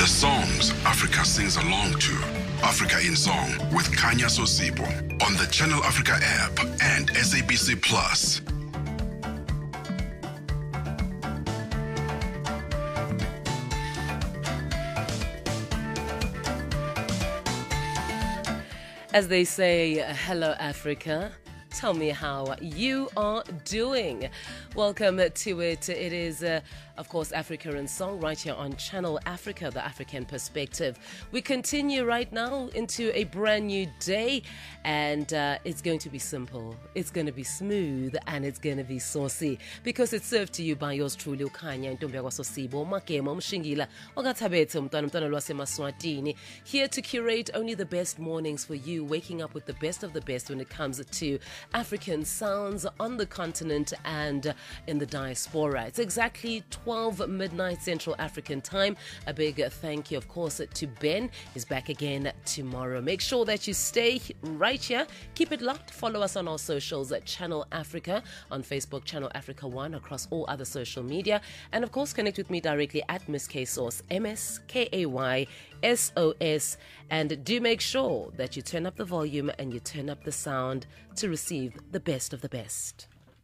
songs Africa sings along to. Africa in Song with Kanya Sosibo on the Channel Africa app and SABC Plus. As they say, hello Africa. Tell me how you are doing. Welcome to it. It is, of course, Africa in Song right here on Channel Africa, the African perspective. We continue right now into a brand new day, and it's going to be simple, it's going to be smooth, and it's going to be saucy because it's served to you by yours truly, Ukanya Ntombi Sosibo Makemo Mshingila Ogathabethe Mntwana Lwasemaswatini, here to curate only the best mornings for you, waking up with the best of the best when it comes to African sounds on the continent and in the diaspora. It's exactly 12 midnight Central African time. A big thank you, of course, to Ben. He's back again tomorrow. Make sure that you stay right here. Keep it locked. Follow us on our socials at Channel Africa on Facebook, Channel Africa 1, across all other social media. And of course, connect with me directly at Miss K Sauce, MSKAYSOS. And do make sure that you turn up the volume and you turn up the sound to receive the best of the best.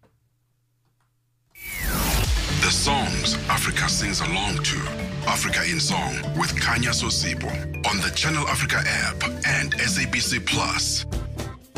The songs Africa sings along to. Africa in Song with Kanya Sosibo on the Channel Africa app and SABC Plus.